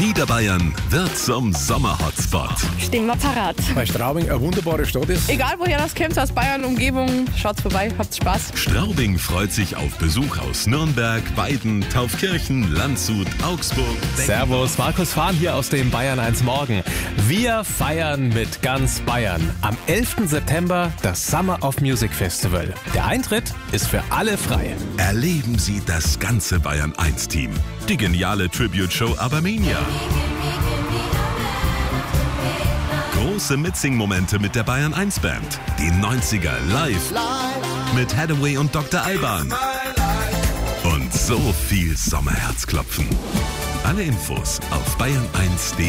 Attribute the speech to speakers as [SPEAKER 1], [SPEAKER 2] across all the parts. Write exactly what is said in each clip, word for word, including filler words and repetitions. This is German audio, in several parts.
[SPEAKER 1] Niederbayern wird zum Sommerhotspot.
[SPEAKER 2] Stehen wir parat.
[SPEAKER 3] Weil Straubing eine wunderbare Stadt ist.
[SPEAKER 2] Egal woher das kommt, aus Bayern, Umgebung, schaut vorbei, habt Spaß.
[SPEAKER 1] Straubing freut sich auf Besuch aus Nürnberg, Weiden, Taufkirchen, Landshut, Augsburg.
[SPEAKER 4] Servus, Markus Fahn hier aus dem Bayern eins Morgen. Wir feiern mit ganz Bayern. Am elften September das Summer of Music Festival. Der Eintritt ist für alle frei.
[SPEAKER 1] Erleben Sie das ganze Bayern eins Team. Die geniale Tribute-Show Abermania. Große Mitsing-Momente mit der Bayern eins Band. Die neunziger live mit Hathaway und Doktor Alban. Und so viel Sommerherzklopfen. Alle Infos auf bayern eins punkt de.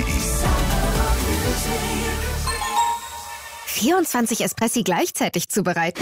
[SPEAKER 5] vierundzwanzig Espressi gleichzeitig zubereiten?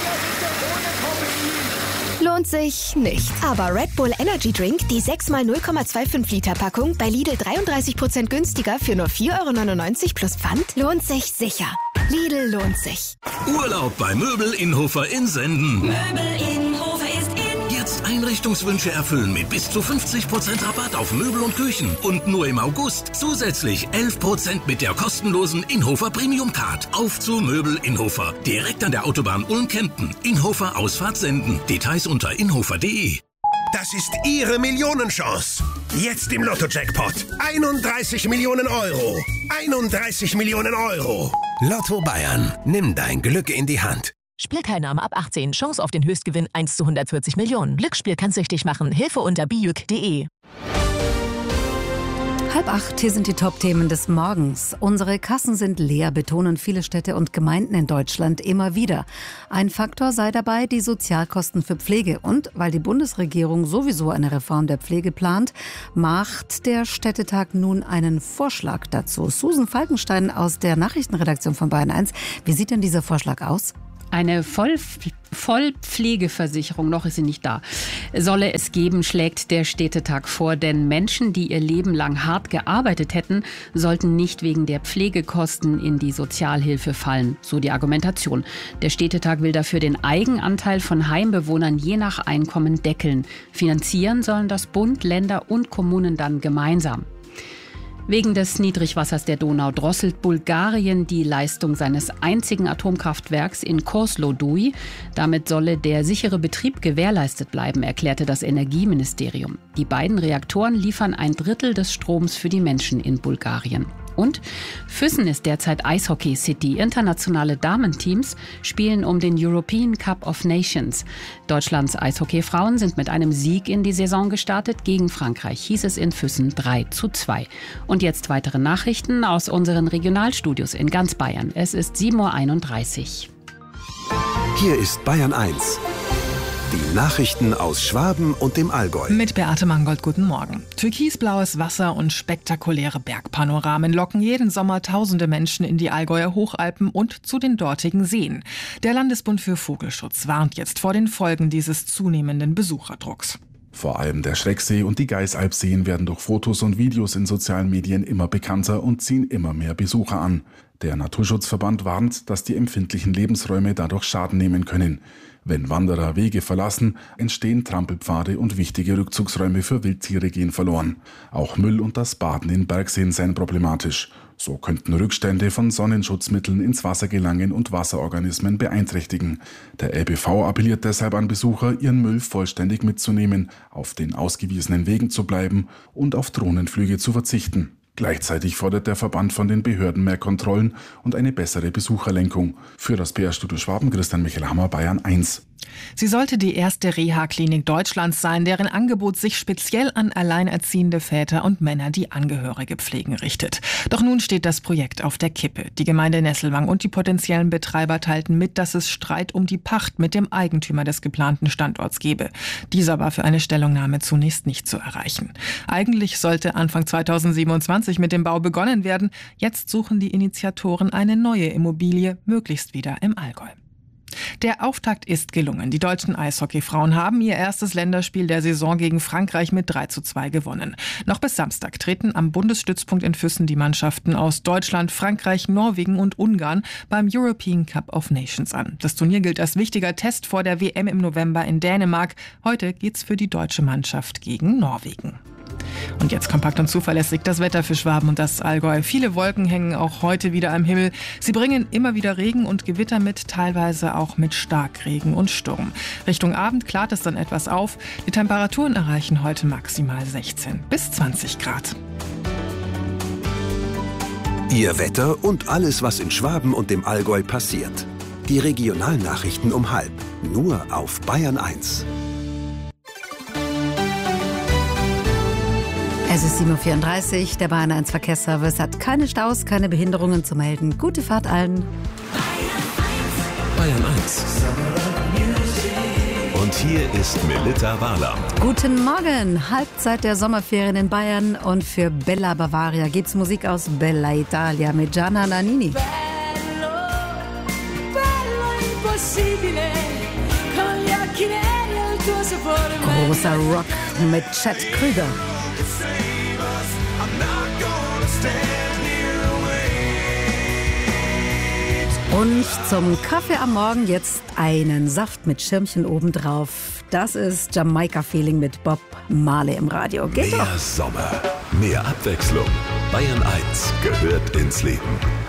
[SPEAKER 5] Lohnt sich nicht. Aber Red Bull Energy Drink, die sechs mal null Komma fünfundzwanzig Liter Packung, bei Lidl dreiunddreißig Prozent günstiger für nur vier Euro neunundneunzig plus Pfand, lohnt sich sicher. Lidl lohnt sich.
[SPEAKER 6] Urlaub bei Möbel Inhofer in Senden.
[SPEAKER 7] Möbel Inhofer ist in.
[SPEAKER 6] Jetzt Einrichtungswünsche erfüllen mit bis zu fünfzig Prozent Rabatt auf Möbel und Küchen. Und nur im August zusätzlich elf Prozent mit der kostenlosen Inhofer Premium Card. Auf zu Möbel Inhofer. Direkt an der Autobahn Ulm-Kempten. Inhofer Ausfahrt Senden. Details unter inhofer punkt de.
[SPEAKER 8] Das ist Ihre Millionenchance. Jetzt im Lotto-Jackpot. einunddreißig Millionen Euro. einunddreißig Millionen Euro.
[SPEAKER 9] Lotto Bayern. Nimm dein Glück in die Hand.
[SPEAKER 10] Spielteilnahme ab achtzehn. Chance auf den Höchstgewinn eins zu hundertvierzig Millionen. Glücksspiel kann süchtig machen. Hilfe unter bijuk punkt de.
[SPEAKER 11] Halb acht, hier sind die Top-Themen des Morgens. Unsere Kassen sind leer, betonen viele Städte und Gemeinden in Deutschland immer wieder. Ein Faktor sei dabei die Sozialkosten für Pflege. Und weil die Bundesregierung sowieso eine Reform der Pflege plant, macht der Städtetag nun einen Vorschlag dazu. Susan Falkenstein aus der Nachrichtenredaktion von Bayern eins. Wie sieht denn dieser Vorschlag aus?
[SPEAKER 12] Eine Voll Vollpflegeversicherung, noch ist sie nicht da, solle es geben, schlägt der Städtetag vor. Denn Menschen, die ihr Leben lang hart gearbeitet hätten, sollten nicht wegen der Pflegekosten in die Sozialhilfe fallen, so die Argumentation. Der Städtetag will dafür den Eigenanteil von Heimbewohnern je nach Einkommen deckeln. Finanzieren sollen das Bund, Länder und Kommunen dann gemeinsam. Wegen des Niedrigwassers der Donau drosselt Bulgarien die Leistung seines einzigen Atomkraftwerks in Kozloduy. Damit solle der sichere Betrieb gewährleistet bleiben, erklärte das Energieministerium. Die beiden Reaktoren liefern ein Drittel des Stroms für die Menschen in Bulgarien. Und Füssen ist derzeit Eishockey-City. Internationale Damenteams spielen um den European Cup of Nations. Deutschlands Eishockey-Frauen sind mit einem Sieg in die Saison gestartet. Gegen Frankreich hieß es in Füssen drei zu zwei. Und jetzt weitere Nachrichten aus unseren Regionalstudios in ganz Bayern. Es ist sieben Uhr einunddreißig.
[SPEAKER 9] Hier ist Bayern eins. Die Nachrichten aus Schwaben und dem Allgäu.
[SPEAKER 13] Mit Beate Mangold, guten Morgen. Türkisblaues Wasser und spektakuläre Bergpanoramen locken jeden Sommer tausende Menschen in die Allgäuer Hochalpen und zu den dortigen Seen. Der Landesbund für Vogelschutz warnt jetzt vor den Folgen dieses zunehmenden Besucherdrucks.
[SPEAKER 14] Vor allem der Schrecksee und die Geißalpseen werden durch Fotos und Videos in sozialen Medien immer bekannter und ziehen immer mehr Besucher an. Der Naturschutzverband warnt, dass die empfindlichen Lebensräume dadurch Schaden nehmen können. Wenn Wanderer Wege verlassen, entstehen Trampelpfade und wichtige Rückzugsräume für Wildtiere gehen verloren. Auch Müll und das Baden in Bergseen seien problematisch. So könnten Rückstände von Sonnenschutzmitteln ins Wasser gelangen und Wasserorganismen beeinträchtigen. Der L B V appelliert deshalb an Besucher, ihren Müll vollständig mitzunehmen, auf den ausgewiesenen Wegen zu bleiben und auf Drohnenflüge zu verzichten. Gleichzeitig fordert der Verband von den Behörden mehr Kontrollen und eine bessere Besucherlenkung. Für das P R-Studio Schwaben, Christian Michelhammer, Bayern eins.
[SPEAKER 13] Sie sollte die erste Reha-Klinik Deutschlands sein, deren Angebot sich speziell an alleinerziehende Väter und Männer, die Angehörige pflegen, richtet. Doch nun steht das Projekt auf der Kippe. Die Gemeinde Nesselwang und die potenziellen Betreiber teilten mit, dass es Streit um die Pacht mit dem Eigentümer des geplanten Standorts gebe. Dieser war für eine Stellungnahme zunächst nicht zu erreichen. Eigentlich sollte Anfang zweitausendsiebenundzwanzig mit dem Bau begonnen werden. Jetzt suchen die Initiatoren eine neue Immobilie, möglichst wieder im Allgäu. Der Auftakt ist gelungen. Die deutschen Eishockeyfrauen haben ihr erstes Länderspiel der Saison gegen Frankreich mit drei zu zwei gewonnen. Noch bis Samstag treten am Bundesstützpunkt in Füssen die Mannschaften aus Deutschland, Frankreich, Norwegen und Ungarn beim European Cup of Nations an. Das Turnier gilt als wichtiger Test vor der W M im November in Dänemark. Heute geht's für die deutsche Mannschaft gegen Norwegen. Und jetzt kompakt und zuverlässig das Wetter für Schwaben und das Allgäu. Viele Wolken hängen auch heute wieder am Himmel. Sie bringen immer wieder Regen und Gewitter mit, teilweise auch mit Starkregen und Sturm. Richtung Abend klart es dann etwas auf. Die Temperaturen erreichen heute maximal sechzehn bis zwanzig Grad.
[SPEAKER 9] Ihr Wetter und alles, was in Schwaben und dem Allgäu passiert. Die Regionalnachrichten um halb. Nur auf Bayern eins.
[SPEAKER 11] Es ist sieben Uhr vierunddreißig, der Bayern eins Verkehrsservice hat keine Staus, keine Behinderungen zu melden. Gute Fahrt allen.
[SPEAKER 1] Bayern eins. Und hier ist Melitta Wahler.
[SPEAKER 11] Guten Morgen, Halbzeit der Sommerferien in Bayern und für Bella Bavaria gibt's Musik aus Bella Italia mit Gianna Nannini.
[SPEAKER 15] Bello, bello impossibile, con gli occhi neri e il tuo sapore.
[SPEAKER 11] Großer Rock mit Chad Krüger. Und zum Kaffee am Morgen jetzt einen Saft mit Schirmchen obendrauf. Das ist Jamaika Feeling mit Bob Marley im Radio. Geht
[SPEAKER 1] Mehr
[SPEAKER 11] doch.
[SPEAKER 1] Sommer, mehr Abwechslung. Bayern eins gehört ins Leben.